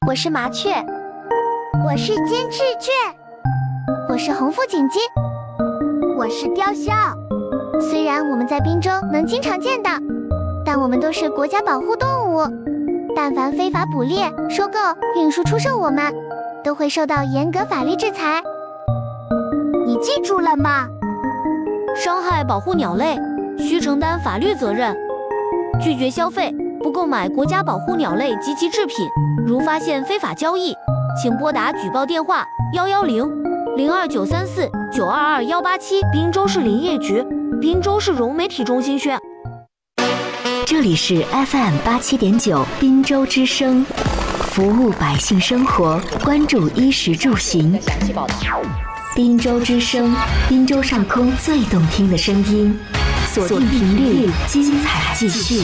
我是麻雀， 我是金翅雀， 我是红腹锦鸡， 我是雕鸮。 虽然我们在滨州能经常见到，但我们都是国家保护动物，但凡非法捕猎、收购、运输、出售我们，都会受到严格法律制裁。 你记住了吗？ 伤害保护鸟类，需承担法律责任。拒绝消费，不购买国家保护鸟类及其制品。如发现非法交易，请拨打举报电话110-02934-922-187，滨州市林业局、滨州市融媒体中心宣。 这里是 FM87.9滨州之声，服务百姓生活，关注衣食住行。滨州之声，滨州上空最动听的声音，锁定频率，精彩继续。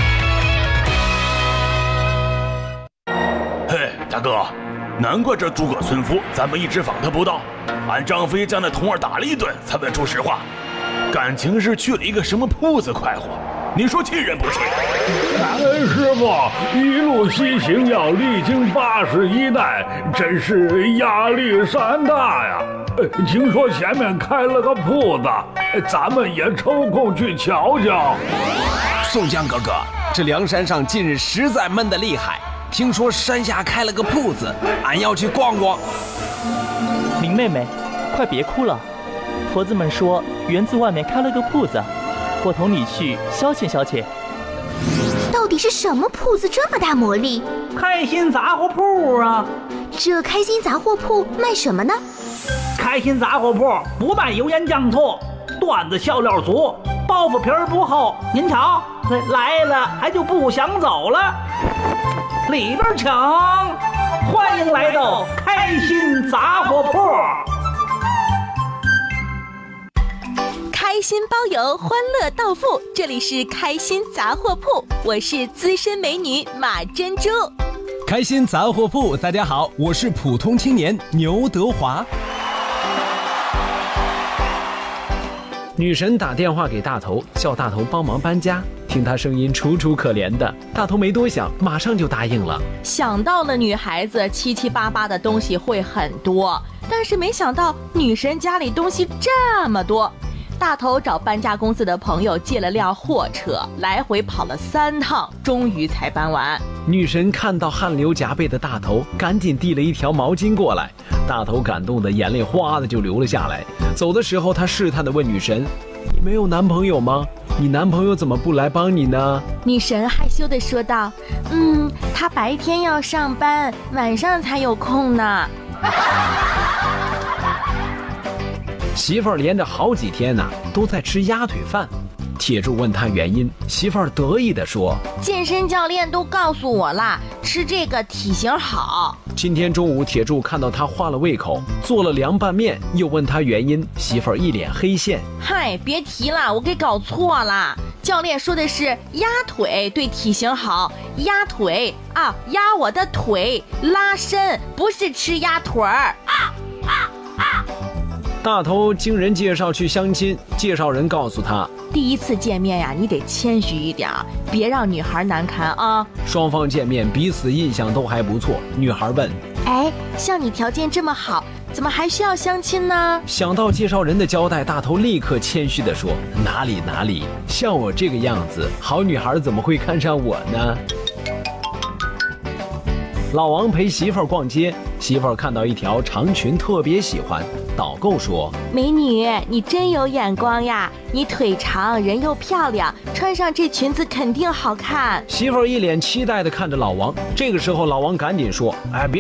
嘿，大哥，难怪这诸葛村夫咱们一直访他不到，俺张飞将那童儿打了一顿才问出实话，感情是去了一个什么铺子快活，你说气人不气？ 师傅一路西行要历经81代，真是压力山大呀。听说前面开了个铺子，咱们也抽空去瞧瞧。 宋江哥哥，这梁山上近日实在闷得厉害，听说山下开了个铺子，俺要去逛逛。 林妹妹，快别哭了，婆子们说园子外面开了个铺子，我同你去消遣消遣。 到底是什么铺子这么大魔力？ 开心杂货铺啊！ 这开心杂货铺卖什么呢？ 开心杂货铺不卖油盐酱醋，段子笑料足，包袱皮儿不厚。您瞧，来了还就不想走了。里边请，欢迎来到开心杂货铺。 开心包邮，欢乐到付，这里是开心杂货铺，我是资深美女马珍珠。 开心杂货铺，大家好，我是普通青年牛德华。女神打电话给大头，叫大头帮忙搬家。听他声音楚楚可怜的，大头没多想，马上就答应了。 想到了女孩子七七八八的东西会很多，但是没想到女神家里东西这么多。大头找搬家公司的朋友借了辆货车，来回跑了3趟，终于才搬完。 女神看到汗流浃背的大头，赶紧递了一条毛巾过来。大头感动的眼泪哗的就流了下来。走的时候，他试探地问女神：“你没有男朋友吗？你男朋友怎么不来帮你呢？” 女神害羞地说道：“他白天要上班，晚上才有空呢。” 媳妇儿连着好几天呢，都在吃鸭腿饭。铁柱问他原因，媳妇儿得意地说：“ 健身教练都告诉我啦，吃这个体型好。” 今天中午，铁柱看到他化了胃口，做了凉拌面，又问他原因，媳妇儿一脸黑线：“ 嗨，别提了，我给搞错了。教练说的是鸭腿对体型好，鸭腿啊，压我的腿，拉伸，不是吃鸭腿儿。” 大头经人介绍去相亲，介绍人告诉他， 第一次见面呀，你得谦虚一点，别让女孩难堪啊。 双方见面彼此印象都还不错，女孩问：“ 哎，像你条件这么好，怎么还需要相亲呢？” 想到介绍人的交代，大头立刻谦虚地说：“哪里哪里，像我这个样子，好女孩怎么会看上我呢？”老王陪媳妇儿逛街，媳妇儿看到一条长裙特别喜欢，导购说：“ 美女，你真有眼光呀！你腿长，人又漂亮，穿上这裙子肯定好看。” 媳妇儿一脸期待地看着老王。这个时候，老王赶紧说：“哎，别